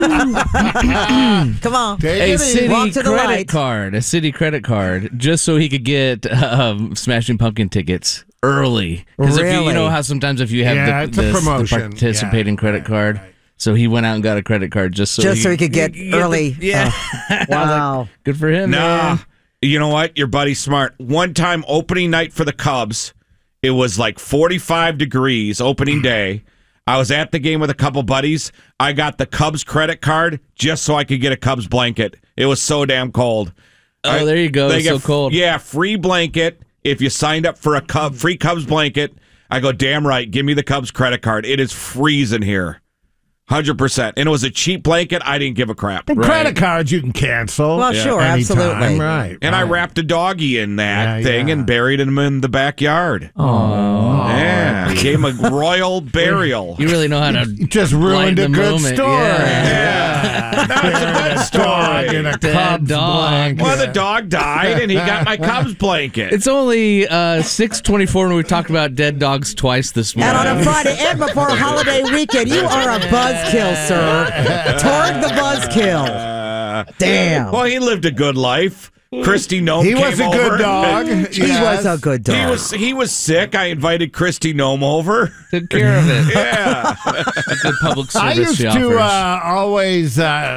Come on. A city Walk to the credit light. card. A city credit card, just so he could get Smashing Pumpkin tickets early. Because you Really? know how sometimes if you have it's a promotion. participating credit card, so he went out and got a credit card just so he could get early. Yeah. Wow. Good for him. Nah. Man. You know what? Your buddy's smart. One time, opening night for the Cubs, it was like 45 degrees opening day. I was at the game with a couple buddies. I got the Cubs credit card just so I could get a Cubs blanket. It was so damn cold. Oh, there you go. They It's get so cold. Yeah, free blanket if you signed up for a free Cubs blanket. I go, damn right, give me the Cubs credit card. It is freezing here. 100%. And it was a cheap blanket. I didn't give a crap. And credit cards you can cancel. Well, sure, anytime. absolutely. Right. And I wrapped a doggy in that thing and buried him in the backyard. Oh. Yeah. Gave him a royal burial. You really know how to just ruined a lighten the good moment. story. Yeah. No, it's a good Dog story. in a Dead Cubs dog. blanket. Well, the dog died, and he got my Cubs blanket. It's only 6:24, and we talked about dead dogs twice this morning. And on a Friday and before a holiday weekend, you are a buzzkill, sir. Torg the buzzkill. Damn. Well, he lived a good life. Christy Nome He came was a over. good dog. He was a good dog. He was sick. I invited Christy Nome over. Took care of it. Yeah. Good public service I used she to offers. always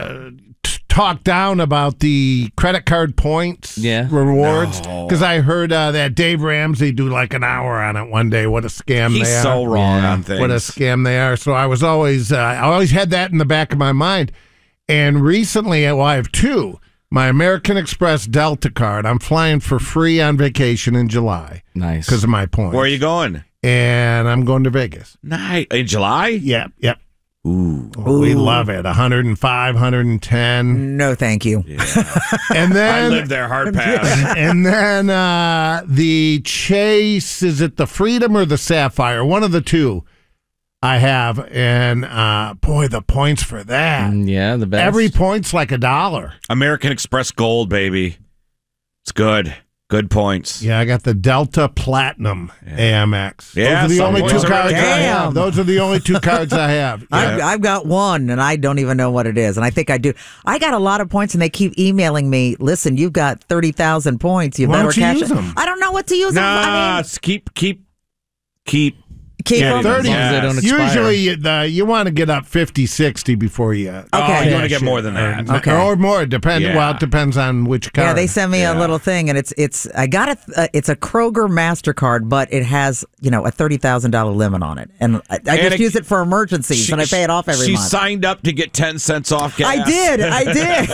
talk down about the credit card points rewards because I heard that Dave Ramsey do like an hour on it one day. What a scam He's they are. so wrong on things. What a scam they are. So I was always I always had that in the back of my mind. And recently, well, I have two. My American Express Delta card. I'm flying for free on vacation in July. Nice. Because of my points. Where are you going? And I'm going to Vegas. Nice. In July? Yep. Ooh. We love it. 105, 110. No, thank you. Yeah. And I then lived there, hard pass. and then the Chase, is it the Freedom or the Sapphire? One of the two I have. And boy, the points for that. Yeah, the best. Every point's like $1. American Express Gold, baby. It's good. Good points. Yeah, I got the Delta Platinum AMX. Yeah, Those are the some only two points are cards I Damn. have. Those are the only two cards I have. Yeah. I've got one, and I don't even know what it is. And I think I do. I got a lot of points, and they keep emailing me, listen, you've got 30,000 points. You Why better don't you cash use it. them? I don't know what to use them. Nah, I it's keep. mean, keep Yeah, them. 30. As long as they don't expire. Usually, you want to get up 50, 60 before you. Okay. Oh, you want to cash get more than that. Or, Okay. or more. It depends. Yeah. Well, it depends on which card. Yeah, they send me a little thing, and it's I got it. It's a Kroger MasterCard, but it has a $30,000 limit on it, and I just use it for emergencies, and I pay it off every month. She signed up to get 10 cents off gas. I did.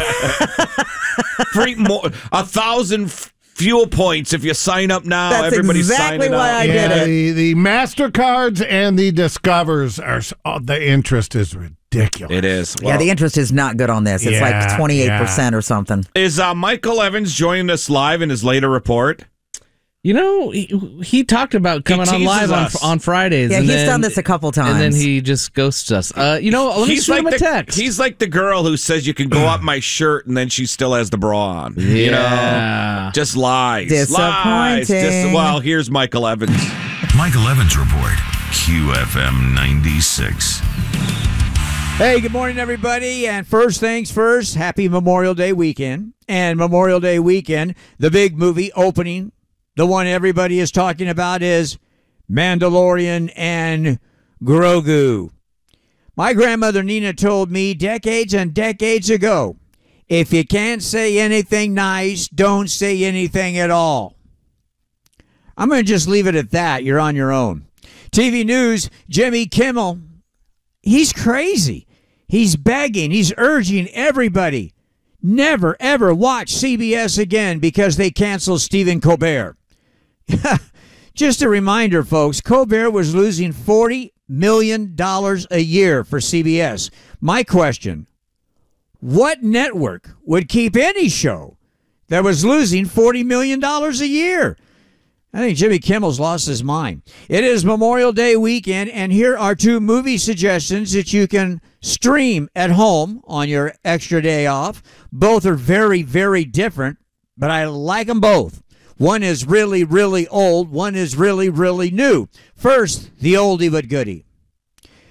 Free more, 1,000 fuel points if you sign up now. That's Everybody's exactly signing why up. I did it. The MasterCards and the Discovers are the interest is ridiculous. It is. Yeah, the interest is not good on this. It's like Yeah, 28% or something. Is Michael Evans joining us live in his later report? You know, he talked about coming on teases live us. on Fridays. Yeah, and he's then, done this a couple times. And then he just ghosts us. Let me shoot him a text. He's like the girl who says you can go up my shirt and then she still has the bra on. You know? Yeah. Just lies. Disappointing. Lies. Well, here's Michael Evans. Michael Evans Report, QFM 96. Hey, good morning, everybody. And first things first, happy Memorial Day weekend. And Memorial Day weekend, the big movie opening, the one everybody is talking about is Mandalorian and Grogu. My grandmother Nina told me decades and decades ago, if you can't say anything nice, don't say anything at all. I'm going to just leave it at that. You're on your own. TV news, Jimmy Kimmel, he's crazy. He's begging, he's urging everybody, never, ever watch CBS again because they canceled Stephen Colbert. Just a reminder, folks, Colbert was losing $40 million a year for CBS. My question, what network would keep any show that was losing $40 million a year? I think Jimmy Kimmel's lost his mind. It is Memorial Day weekend, and here are two movie suggestions that you can stream at home on your extra day off. Both are very, very different, but I like them both. One is really, really old. One is really, really new. First, the oldie but goodie.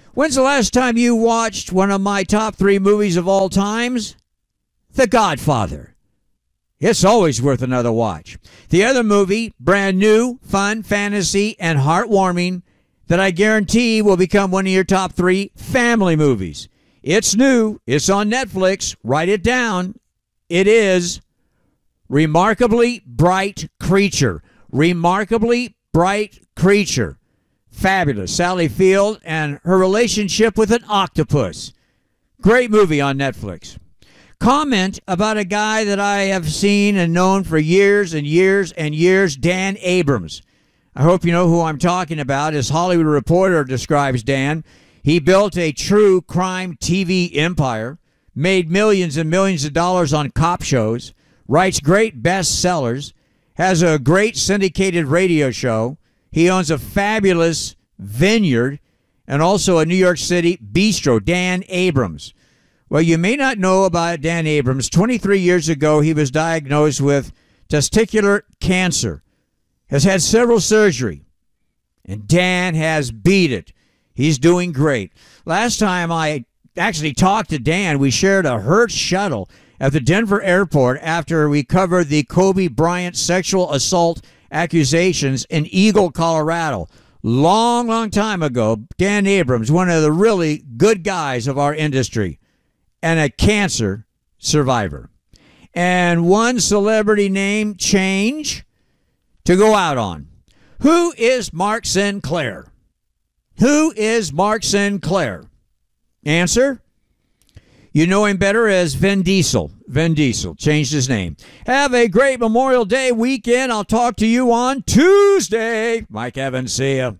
When's the last time you watched one of my top 3 movies of all times? The Godfather. It's always worth another watch. The other movie, brand new, fun, fantasy, and heartwarming, that I guarantee will become one of your top 3 family movies. It's new. It's on Netflix. Write it down. It is Remarkably Bright Creature. Remarkably Bright Creature. Fabulous. Sally Field and her relationship with an octopus. Great movie on Netflix. Comment about a guy that I have seen and known for years and years and years, Dan Abrams. I hope you know who I'm talking about. As Hollywood Reporter describes Dan, he built a true crime TV empire, made millions and millions of dollars on cop shows, writes great bestsellers, has a great syndicated radio show. He owns a fabulous vineyard and also a New York City bistro, Dan Abrams. Well, you may not know about Dan Abrams. 23 years ago, he was diagnosed with testicular cancer, has had several surgery, and Dan has beat it. He's doing great. Last time I actually talked to Dan, we shared a Hertz shuttle at the Denver airport after we covered the Kobe Bryant sexual assault accusations in Eagle, Colorado. Long time ago, Dan Abrams, one of the really good guys of our industry, and a cancer survivor. And one celebrity name change to go out on. Who is Mark Sinclair? Who is Mark Sinclair? Answer? You know him better as Vin Diesel. Vin Diesel changed his name. Have a great Memorial Day weekend. I'll talk to you on Tuesday. Mike Evans, see ya.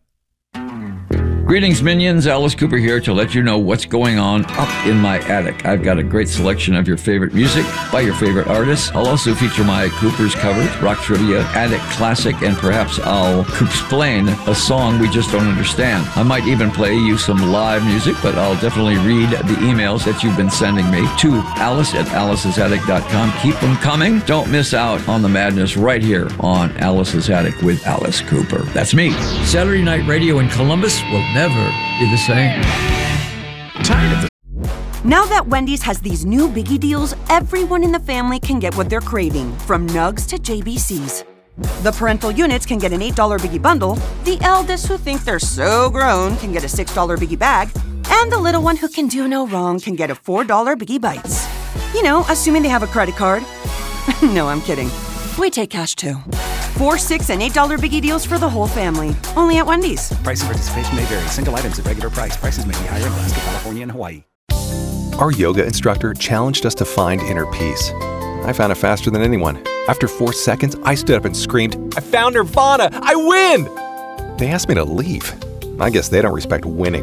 Greetings, minions. Alice Cooper here to let you know what's going on up in my attic. I've got a great selection of your favorite music by your favorite artists. I'll also feature my Cooper's covers, rock trivia, attic classic, and perhaps I'll explain a song we just don't understand. I might even play you some live music, but I'll definitely read the emails that you've been sending me to alice@alicesattic.com. Keep them coming. Don't miss out on the madness right here on Alice's Attic with Alice Cooper. That's me. Saturday Night Radio in Columbus will never be the same. Now that Wendy's has these new biggie deals, everyone in the family can get what they're craving, from nugs to JBCs. The parental units can get an $8 biggie bundle, the eldest who think they're so grown can get a $6 biggie bag, and the little one who can do no wrong can get a $4 biggie bites. You know, assuming they have a credit card. No, I'm kidding. We take cash too. 4, 6, and $8 biggie deals for the whole family. Only at Wendy's. Price and participation may vary. Single items at regular price. Prices may be higher in Alaska, California, and Hawaii. Our yoga instructor challenged us to find inner peace. I found it faster than anyone. After 4 seconds, I stood up and screamed, "I found Nirvana! I win!" They asked me to leave. I guess they don't respect winning.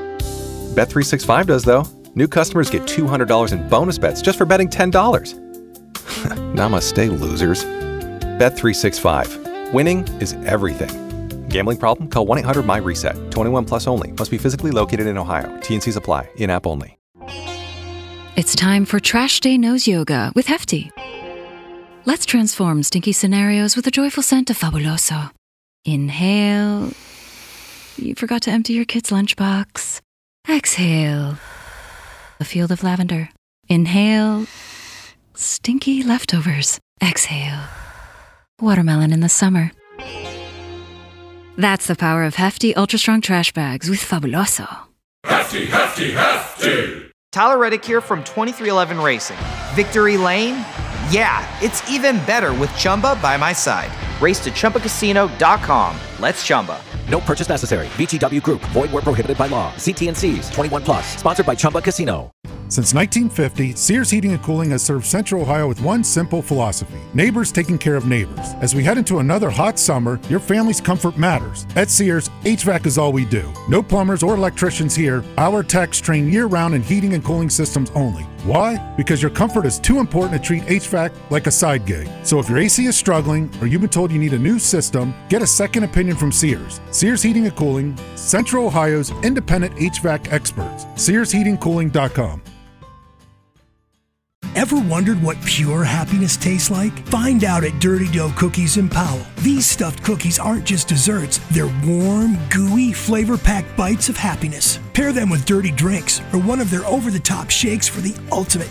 Bet365 does, though. New customers get $200 in bonus bets just for betting $10. Namaste, losers. Bet365. Winning is everything. Gambling problem? Call 1-800-MY-RESET. 21 plus only. Must be physically located in Ohio. T&Cs apply. In-app only. It's time for Trash Day Nose Yoga with Hefty. Let's transform stinky scenarios with the joyful scent of Fabuloso. Inhale. You forgot to empty your kid's lunchbox. Exhale. A field of lavender. Inhale. Stinky leftovers. Exhale. Watermelon in the summer. That's the power of Hefty Ultra Strong Trash Bags with Fabuloso. Hefty, Hefty, Hefty! Tyler Reddick here from 2311 Racing. Victory Lane? Yeah, it's even better with Chumba by my side. Race to ChumbaCasino.com. Let's Chumba. No purchase necessary. VGW Group. Void where prohibited by law. See T&Cs. 21 plus. Sponsored by Chumba Casino. Since 1950, Sears Heating and Cooling has served Central Ohio with one simple philosophy: neighbors taking care of neighbors. As we head into another hot summer, your family's comfort matters. At Sears, HVAC is all we do. No plumbers or electricians here. Our techs train year-round in heating and cooling systems only. Why? Because your comfort is too important to treat HVAC like a side gig. So if your AC is struggling or you've been told you need a new system, get a second opinion from Sears. Sears Heating and Cooling, Central Ohio's independent HVAC experts. SearsHeatingCooling.com. Ever wondered what pure happiness tastes like? Find out at Dirty Dough Cookies in Powell. These stuffed cookies aren't just desserts. They're warm, gooey, flavor-packed bites of happiness. Pair them with dirty drinks or one of their over-the-top shakes for the ultimate